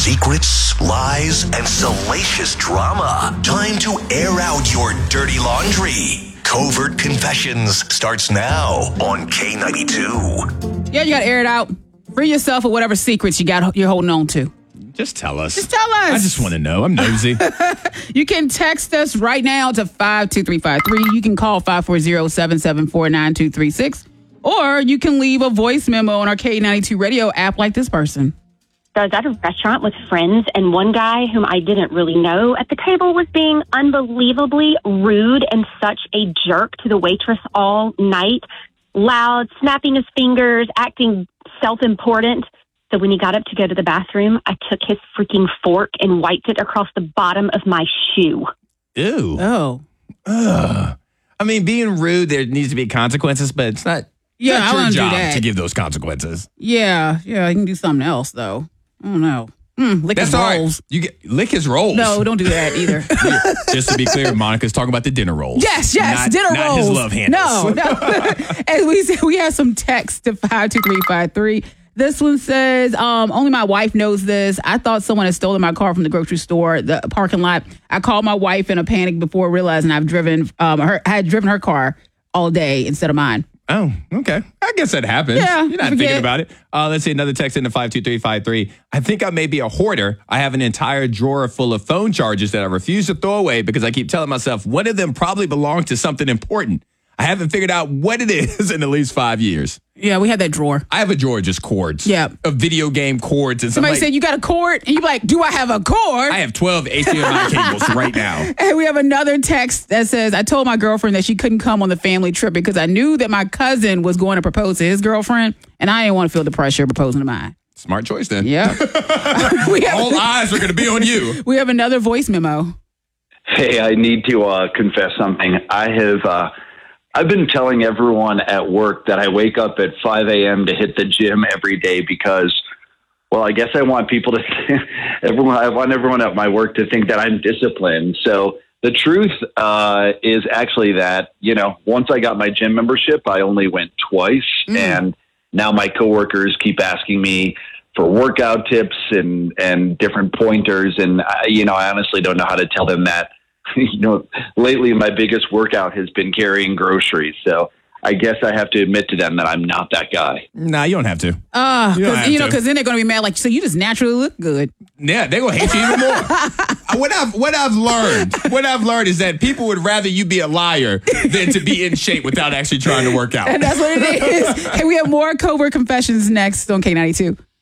Secrets, lies, and salacious drama. Time to air out your dirty laundry. Covert Confessions starts now on K92. Yeah, you got to air it out. Free yourself of whatever secrets you're holding on to. Just tell us. Just tell us. I just want to know. I'm nosy. You can text us right now to 52353. You can call 540-774-9236. Or you can leave a voice memo on our K92 radio app like this person. So I was at a restaurant with friends, and one guy whom I didn't really know at the table was being unbelievably rude and such a jerk to the waitress all night. Loud, snapping his fingers, acting self-important. So when he got up to go to the bathroom, I took his freaking fork and wiped it across the bottom of my shoe. Ew. Oh. Ugh. I mean, being rude, there needs to be consequences, but it's not, Yeah, not I your wouldn't do job that. to give those consequences. Yeah, you can do something else, though. I don't know. Lick That's his all rolls. right. You lick his rolls. No, don't do that either. Just to be clear, Monica's talking about the dinner rolls. Yes, Not- dinner not rolls. his love handles. No. And we have some text to 52353. This one says, only my wife knows this. I thought someone had stolen my car from the grocery store, the parking lot. I called my wife in a panic before realizing I had driven her car all day instead of mine. Oh, okay. I guess that happens. Yeah, You're not forget. thinking about it. Let's see another text into 52353. I think I may be a hoarder. I have an entire drawer full of phone chargers that I refuse to throw away because I keep telling myself one of them probably belongs to something important. I haven't figured out what it is in at least 5 years. Yeah, we had that drawer. I have a drawer of just cords. Yeah. Of video game cords. And Somebody something said, you got a cord? And you're like, do I have a cord? I have 12 HDMI cables right now. And we have another text that says, I told my girlfriend that she couldn't come on the family trip because I knew that my cousin was going to propose to his girlfriend, and I didn't want to feel the pressure of proposing to mine. Smart choice then. Yeah. All eyes are going to be on you. We have another voice memo. Hey, I need to confess something. I've been telling everyone at work that I wake up at 5 a.m. to hit the gym every day because, well, I guess I want people to, I want everyone at my work to think that I'm disciplined. So the truth is actually that, once I got my gym membership, I only went twice. And now my coworkers keep asking me for workout tips and different pointers. And, I honestly don't know how to tell them that. Lately my biggest workout has been carrying groceries. So I guess I have to admit to them that I'm not that guy. Nah, you don't have to. Because then they're going to be mad, like, so you just naturally look good. Yeah, they're going to hate you even more. What I've learned is that people would rather you be a liar than to be in shape without actually trying to work out. And that's what it is. Hey, we have more Covert Confessions next on K92.